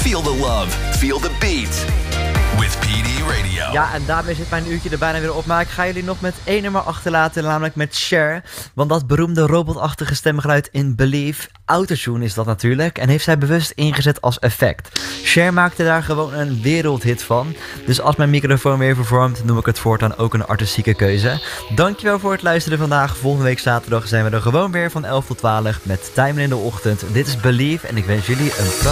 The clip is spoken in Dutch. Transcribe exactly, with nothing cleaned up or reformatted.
Feel the love, feel the beat. With P D Radio. Ja, en daarmee zit mijn uurtje er bijna weer op. Maar ik ga jullie nog met één nummer achterlaten, namelijk met Cher. Want dat beroemde robotachtige stemgeluid in Believe, autotune is dat natuurlijk, en heeft zij bewust ingezet als effect. Cher maakte daar gewoon een wereldhit van. Dus als mijn microfoon weer vervormt, noem ik het voortaan ook een artistieke keuze. Dankjewel voor het luisteren vandaag. Volgende week zaterdag zijn we er gewoon weer van elf tot twaalf met Timen in de ochtend. Dit is Believe en ik wens jullie een prachtige